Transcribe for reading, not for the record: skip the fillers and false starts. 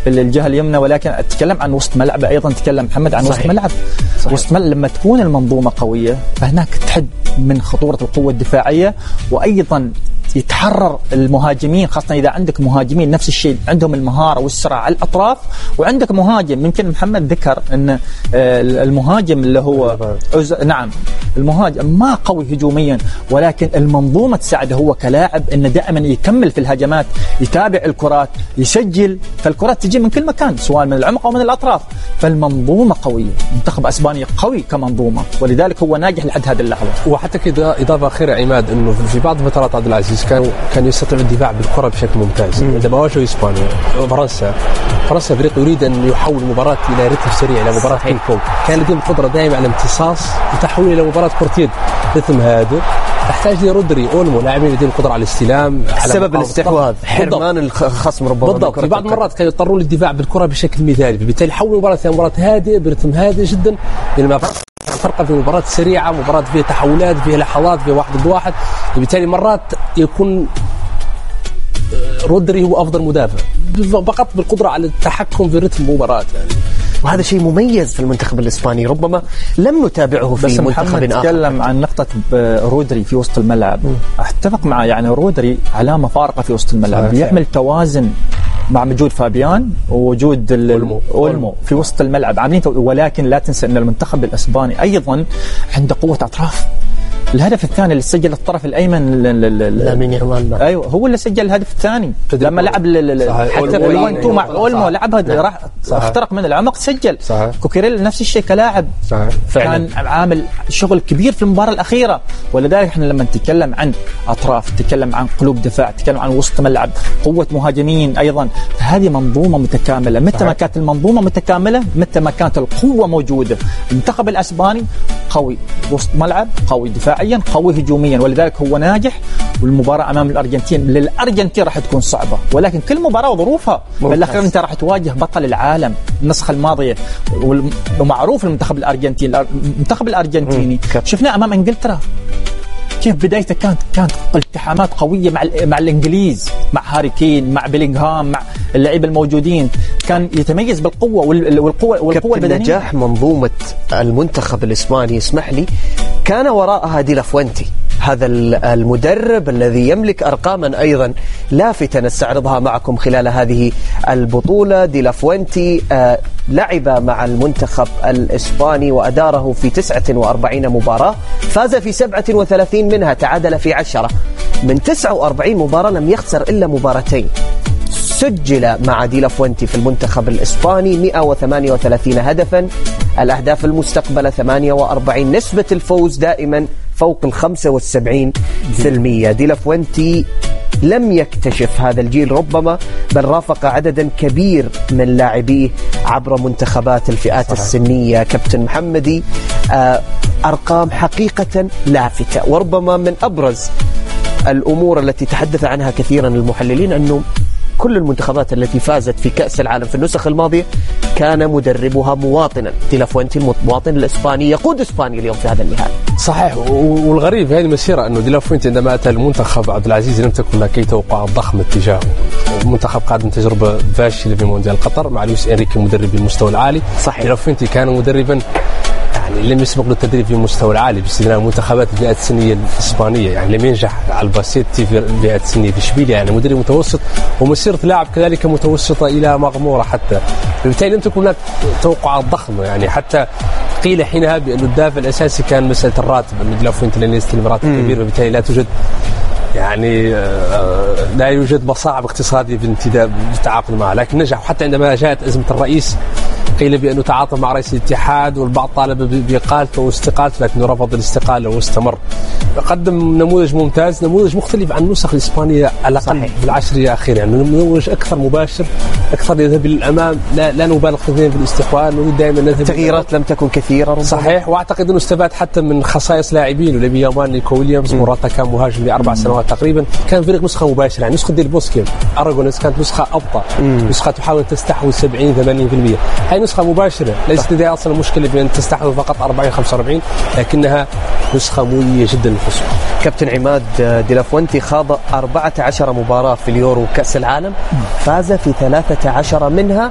بالجهة اليمنى، ولكن أتكلم عن وسط ملعب أيضا. تكلم محمد عن وسط ملعب. وسط ملعب لما تكون المنظومة قوية فهناك تحد من خطورة القوة الدفاعية، وأيضا يتحرر المهاجمين، خاصة إذا عندك مهاجمين نفس الشيء عندهم المهارة والسرعة على الأطراف، وعندك مهاجم يمكن محمد ذكر أن المهاجم اللي هو نعم المهاجم ما قوي هجوميا، ولكن المنظومة تساعده هو كلاعب أنه دائما يكمل في الهجمات، يتابع الكرات، يسجل، فالكرات تجي من كل مكان سواء من العمق أو من الأطراف. فالمنظومة قوية، منتخب أسبانيا قوي كمنظومة، ولذلك هو ناجح لحد هذه اللحظة. وحتى كده إضافة أخيرة عماد، أنه في بعض فترات عبد العزيز كان يستطيع الدفاع بالكرة بشكل ممتاز. عندما واجهوا إسبانيا فرنسا فريق يريد أن يحول المباراة إلى رتم سريع، إلى مباراة بينج بونج، كان لديهم قدرة دائما على امتصاص وتحويل إلى مباراة كرة يد رتم هادئ. تحتاج لرودري أولمو لاعبين لديهم القدرة على الاستلام، سبب الاستحواذ، حرمان الخصم ربما بالضبط. في بعض المرات كانوا يضطرون للدفاع بالكرة بشكل مثالي، بالتالي حولوا المباراة إلى مباراة هادئة برتم هادئ جدا. لما فرق في مباراة سريعة، مباراة فيها تحولات، فيها لحظات، فيها 1 ضد 1، بالتالي مرات يكون رودري هو أفضل مدافع فقط بالقدرة على التحكم في رتم المباراة يعني. وهذا شيء مميز في المنتخب الإسباني ربما لم نتابعه في منتخب آخر. تكلم عن نقطة رودري في وسط الملعب، أتفق معه، يعني رودري علامة فارقة في وسط الملعب، يعمل توازن مع وجود فابيان ووجود أولمو في وسط الملعب عاملين، ولكن لا تنسى أن المنتخب الإسباني أيضا عنده قوة أطراف. الهدف الثاني اللي سجل الطرف الأيمن لامين يامال، أيوه هو اللي سجل الهدف الثاني لما لعب حتى الوان تو مع أولمو، لعبها راح اخترق من العمق سجل. كوكيريل نفس الشيء كلاعب كان عامل شغل كبير في المباراة الأخيرة. ولذلك احنا لما نتكلم عن أطراف، نتكلم عن قلوب دفاع، نتكلم عن وسط ملعب، قوة مهاجمين أيضا، هذه منظومة متكاملة. متى ما كانت المنظومة متكاملة، متى ما كانت القوة موجودة. المنتخب الأسباني قوي وسط ملعب، قوي دفاعيا، قوي هجوميا، ولذلك هو ناجح. والمباراة أمام الأرجنتين، للأرجنتين راح تكون صعبة، ولكن كل مباراة وظروفها. بالأخير أنت راح تواجه بطل العالم النسخة الماضية، ومعروف المنتخب الأرجنتيني شفناه أمام إنجلترا كيف بدايته كانت التحامات قوية مع الإنجليز، مع هاري كين، مع بيلينغهام، مع اللعيبة الموجودين، كان يتميز بالقوة والقوة البدنية. نجاح منظومة المنتخب الإسباني اسمح لي كان وراءها دي لا فوينتي، هذا المدرب الذي يملك أرقاما أيضا لافتة نستعرضها معكم خلال هذه البطولة. دي لا فوينتي لعب مع المنتخب الإسباني وأداره في 49 مباراة، فاز في 37 منها، تعادل في 10. من 49 مباراة لم يخسر إلا مباراتين. سجل مع دي لا فوينتي في المنتخب الإسباني 138 هدفا، الأهداف المستقبلة 48، نسبة الفوز دائما فوق 75%. دي لا فوينتي لم يكتشف هذا الجيل ربما، بل رافق عددا كبير من لاعبيه عبر منتخبات الفئات السنية. كابتن محمدي، أرقام حقيقة لافتة، وربما من أبرز الأمور التي تحدث عنها كثيرا المحللين أنه كل المنتخبات التي فازت في كأس العالم في النسخ الماضية كان مدربها مواطنا. دي لا فوينتي المواطن الإسباني يقود إسبانيا اليوم في هذا النهائي. صحيح. والغريب في هذه المسيرة أنه دي لا فوينتي عندما أتى المنتخب عبد العزيز لم تكن لك أي توقعات ضخمة اتجاهه. المنتخب قادم تجربة فاشلة في مونديال قطر مع لويس إنريكي مدرب بالمستوى العالي. صحيح. دي لا فوينتي كان مدربا يعني لم يسبق له التدريب في المستوى العالي باستثناء منتخبات الفئات السنية الإسبانية، يعني لم ينجح على الباسيتي في الفئات السنية في إشبيلية، يعني مدرب متوسط ومسيرة لاعب كذلك متوسطة إلى مغمورة حتى، بالتالي لم تكن لك توقعات ضخمة. يعني حتى قيل حينها بأن الدافع الأساسي كان مسألة الراتب، أن دي لا فوينتي لن يستلم راتب كبير، وبالتالي لا توجد يعني لا يوجد مصاعب اقتصادية في التعاقد معه، لكن نجح. وحتى عندما جاءت أزمة الرئيس قيل بأنه تعاطى مع رئيس الاتحاد، والبعض طالب بإقالته واستقالته لكنه رفض الاستقالة واستمر. قدم نموذج ممتاز، نموذج مختلف عن النسخ الإسبانية على الأقل في العشر الأخيرة، يعني نموذج أكثر مباشر، أكثر يذهب للأمام، لا نبالغ كثيرا في الاستحواذ، نريد دائما نذهب. التغييرات لم تكن كثيرة ربما. صحيح. وأعتقد أنه استفاد حتى من خصائص لاعبين، وليبي يامان، نيكو ويليامز، موراتا كان مهاجم ل4 سنوات تقريبا، كان فريق نسخة مباشرة، يعني نسخة ديل بوسكي أراغونيس كانت نسخة أبطأ، نسخة تحاول تستحوذ 70-80%. هاي نسخة مباشرة، ليست لديها أصلا مشكلة بأن تستحوذ فقط 40-45، لكنها نسخة مولية جدا للخصوم. كابتن عماد، دي لا فوينتي خاض 14 مباراة في اليورو كأس العالم، فاز في 13 منها،